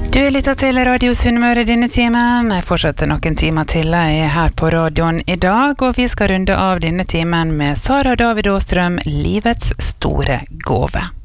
Du lytter til Radio Sunnmøre denne timen. Jeg fortsetter noen timer til her på radioen I dag, og vi skal runde av denne timen med Sara David Åstrøm, Livets store gåve.